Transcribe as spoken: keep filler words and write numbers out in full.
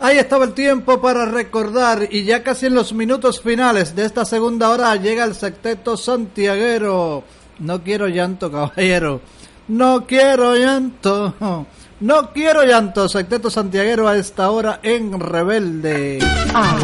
Ahí estaba el tiempo para recordar, y ya casi en los minutos finales de esta segunda hora llega el sexteto santiaguero. No quiero llanto, caballero. No quiero llanto. No quiero llanto. Sexteto santiaguero a esta hora en Rebelde. Ahora